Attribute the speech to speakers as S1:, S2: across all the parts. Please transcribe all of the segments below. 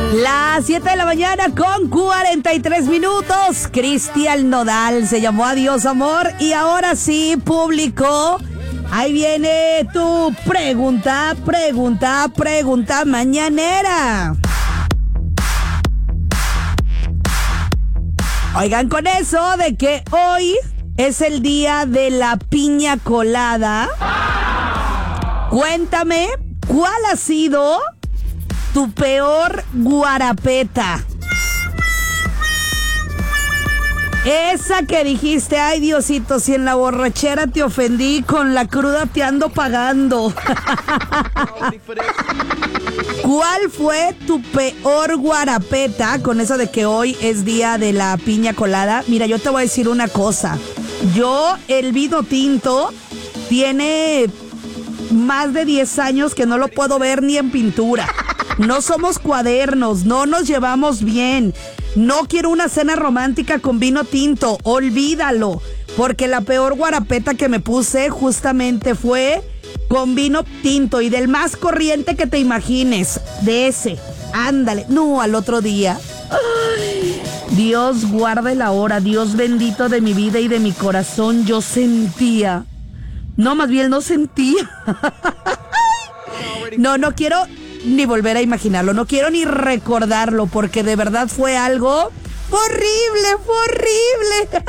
S1: Las 7 de la mañana con 43 minutos. Cristian Nodal se llamó Adiós Amor. Y ahora sí, público, ahí viene tu pregunta mañanera. Oigan, con eso de que hoy es el día de la piña colada, cuéntame, ¿cuál ha sido tu peor guarapeta? Esa que dijiste, ay Diosito, si en la borrachera te ofendí, con la cruda te ando pagando. ¿Cuál fue tu peor guarapeta con eso de que hoy es día de la piña colada? Mira, yo te voy a decir una cosa. El vino tinto tiene más de 10 años que no lo puedo ver ni en pintura. No somos cuadernos, no nos llevamos bien. No quiero una cena romántica con vino tinto, olvídalo. Porque la peor guarapeta que me puse justamente fue con vino tinto y del más corriente que te imagines. De ese, ándale, no, al otro día. Ay, Dios guarde la hora, Dios bendito de mi vida y de mi corazón, yo sentía. No, más bien no sentía. No quiero ni volver a imaginarlo, no quiero ni recordarlo, porque de verdad fue algo horrible.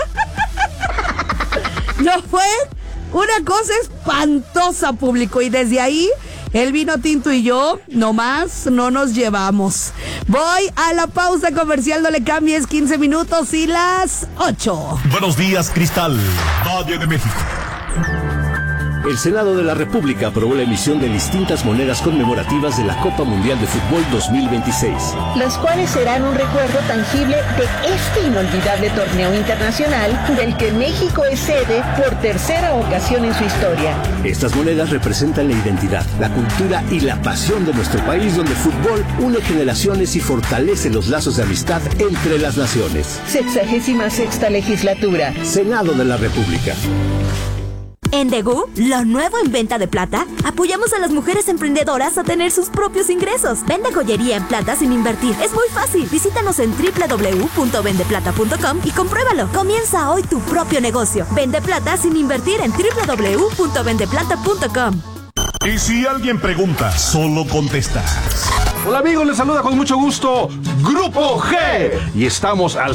S1: No, fue una cosa espantosa, público, y desde ahí el vino tinto y yo nomás no nos llevamos. Voy a la pausa comercial, no le cambies, 15 minutos y las 8.
S2: Buenos días, Cristal, Valle de México.
S3: El Senado de la República aprobó la emisión de distintas monedas conmemorativas de la Copa Mundial de Fútbol 2026.
S4: Las cuales serán un recuerdo tangible de este inolvidable torneo internacional del que México es sede por tercera ocasión en su historia.
S3: Estas monedas representan la identidad, la cultura y la pasión de nuestro país, donde el fútbol une generaciones y fortalece los lazos de amistad entre las naciones.
S4: 66ª legislatura.
S3: Senado de la República.
S5: En Degu, lo nuevo en venta de plata, apoyamos a las mujeres emprendedoras a tener sus propios ingresos. Vende joyería en plata sin invertir. Es muy fácil. Visítanos en www.vendeplata.com y compruébalo. Comienza hoy tu propio negocio. Vende plata sin invertir en www.vendeplata.com.
S2: Y si alguien pregunta, solo contestas.
S6: Hola amigos, les saluda con mucho gusto Grupo G y estamos al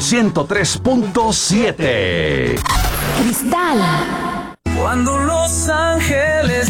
S6: 103.7.
S5: Cristal.
S7: Cuando los ángeles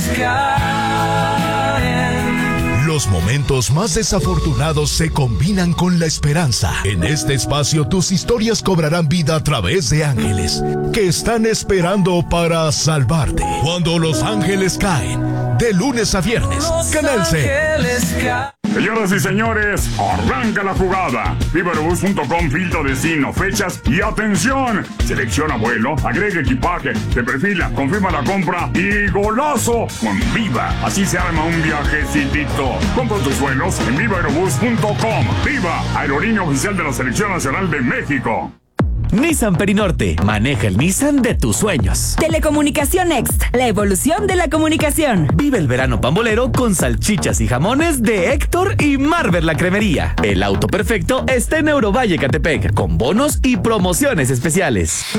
S7: caen.
S2: Los momentos más desafortunados se combinan con la esperanza. En este espacio tus historias cobrarán vida a través de ángeles que están esperando para salvarte. Cuando los ángeles caen, de lunes a viernes, Canal C.
S8: Señoras y señores, arranca la jugada. Vivaerobus.com, filtro destino, fechas y atención. Selecciona vuelo, agrega equipaje, te perfila, confirma la compra y ¡golazo! Con Viva, así se arma un viajecitito. Compra tus vuelos en Vivaerobus.com. Viva, aerolínea oficial de la Selección Nacional de México.
S9: Nissan Perinorte, maneja el Nissan de tus sueños.
S10: Telecomunicación Next, la evolución de la comunicación.
S9: Vive el verano pambolero con salchichas y jamones de Héctor y Marvel la Cremería. El auto perfecto está en Eurovalle Catepec, con bonos y promociones especiales.